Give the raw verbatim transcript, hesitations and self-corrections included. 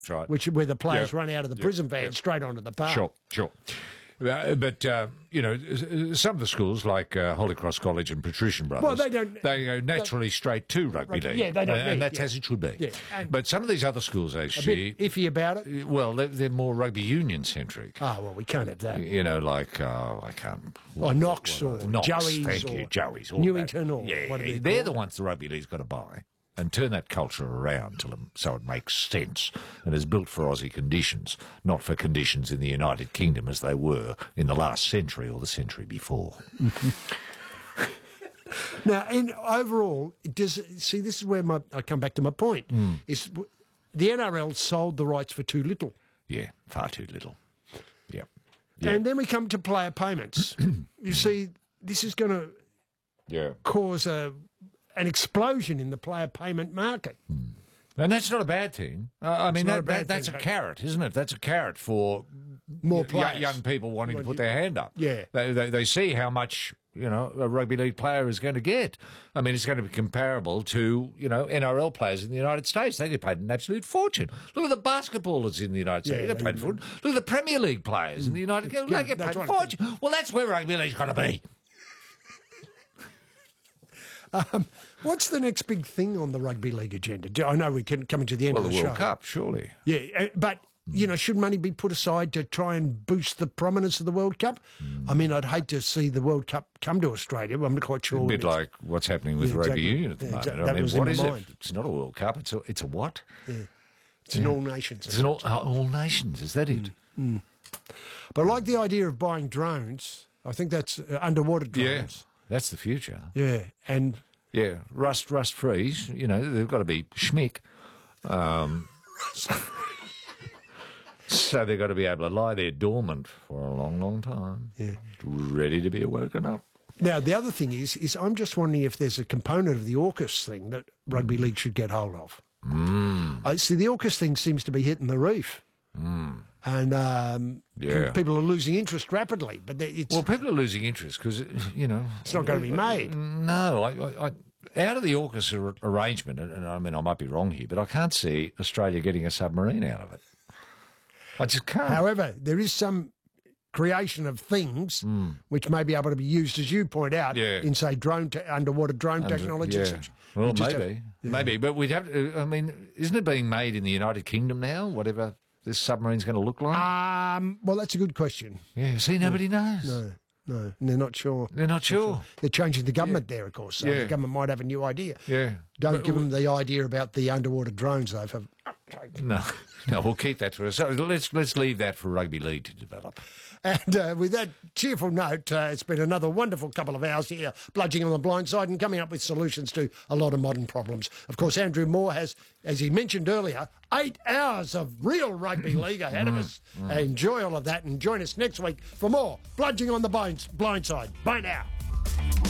That's right. Which where the players Yep. run out of the Yep. prison van Yep. straight onto the park. Sure, sure. Uh, but, uh, you know, s- some of the schools, like uh, Holy Cross College and Patrician Brothers, Well, they don't- they go naturally straight to rugby Rugby- league. yeah, they don't Uh, need- And that's yeah. as it should be. Yeah, and- But some of these other schools, A actually, bit iffy about it. well, they're, they're more rugby union-centric. Oh, well, we can't have that. You know, like, uh, I can't... Or Knox or Knox, Joey's thank or you, Joey's. all Newington that. or yeah, what are they they're called? the ones the rugby league's got to buy and turn that culture around to them so it makes sense and is built for Aussie conditions, not for conditions in the United Kingdom as they were in the last century or the century before. Now, in overall, it does see this is where my I come back to my point Hmm. is w- the N R L sold the rights for too little, Yeah, far too little. Yep. Yeah. and then we come to player payments. You see, this is going to Yeah. cause a an explosion in the player payment market. And that's not a bad thing. Uh, I mean, not a that, bad that, that's thing, a but- carrot, isn't it? That's a carrot for More y- players. young people wanting to Want put you- their hand up. Yeah. They, they, they see how much, you know, a rugby league player is going to get. I mean, it's going to be comparable to, you know, N R L players in the United States. They get paid an absolute fortune. Look at the basketballers in the United States. Yeah, they get they paid for it. Look at the Premier League players in the United Kingdom. They get that's paid a right. fortune. Well, that's where rugby league's got to be. What's the next big thing on the rugby league agenda? Do- I know we can coming to the end Well, of the the World show. Cup, surely. Yeah, uh, but you know, should money be put aside to try and boost the prominence of the World Cup? I mean, I'd hate to see the World Cup come to Australia. I'm not quite sure. A what bit it is. like what's happening with Yeah, rugby exactly. union at the Yeah, moment. exactly. I That mean, was in what my is it? mind. It's not a World Cup. It's a, it's a what? It's an all nations. It's an all, uh, all nations. Is that it? But I like the idea of buying drones. I think that's uh, underwater Yeah, drones. that's the future. Yeah, and Yeah, rust, rust freeze. You know, they've got to be schmick. Um, so they've got to be able to lie there dormant for a long, long time. Yeah. Ready to be woken up. now the other thing is, is I'm just wondering if there's a component of the AUKUS thing that rugby league should get hold of. Mm. I see the AUKUS thing seems to be hitting the reef, mm. and um, Yeah. people are losing interest rapidly. But they- it's Well, people are losing interest because, you know... it's not going to be made. No, I, I, I, out of the AUKUS ar- arrangement, and, and I mean, I might be wrong here, but I can't see Australia getting a submarine out of it. I just can't. However, there is some creation of things which may be able to be used, as you point out, Hmm. Yeah. in say drone te- underwater drone technology. Yeah. et cetera. Well, You just maybe. have- Maybe. But we'd have to, I mean, isn't it being made in the United Kingdom now, whatever this submarine's going to look like? Um, well, that's a good question. yeah, see, nobody knows. No, no, and they're not sure. They're not sure. They're changing the government there, of course. So Yeah. the government might have a new idea. Yeah. Don't But- give them the idea about the underwater drones, though. For, No, no, we'll keep that for us. So let's, let's leave that for rugby league to develop. and uh, with that cheerful note, uh, it's been another wonderful couple of hours here, bludging on the blind side and coming up with solutions to a lot of modern problems. Of course, Andrew Moore has, as he mentioned earlier, eight hours of real rugby league ahead of us. Enjoy all of that and join us next week for more bludging on the blind, blind side. Bye now.